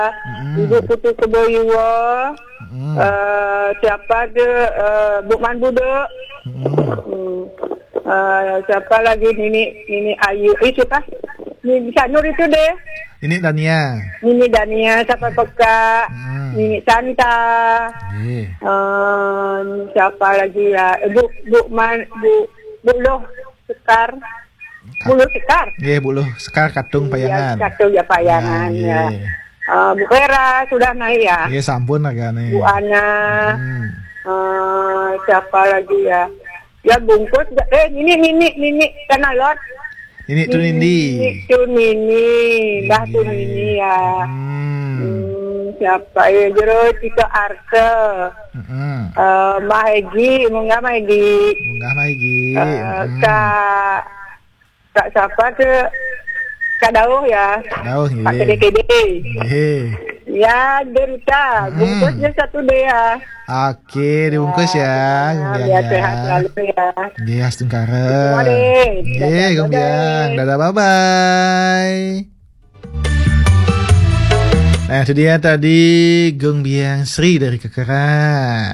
Ibu Putu Keboiwa, siapa tu Bukman Budok, siapa lagi Nini Ayu, siapa? Nini Sanur itu deh. Ini Dania. Nini Dania, siapa Peka, Nini Santa, siapa lagi ya? Bu Loh Sekar. Bulu Sekar. Nggih, Buluh Sekar Katung Payangan. Ya, Katung ya Payangan ya. Bu Vera sudah naik ya. Nggih, sampun agane. Bu Ana. Siapa lagi ya? Ya bungkus. Nini Kanalot. Ini tu Nindi. Dah tu Nini ya. Siapa ya? Jero Tito Arte. Mahegi, Munggah Mahegi. Kak siapa tu? Kak Dauh ya. Dauh, Kak KDKD. Ya, Derita. Bungkusnya satu deh ya. Oke, dibungkus ya. Biar sehat selalu ya. Nggih, astungkara. Mari. Nggih, Gombiang. Dadah, bye-bye. Nah, itu dia tadi Gombiang Sri dari Kekeran.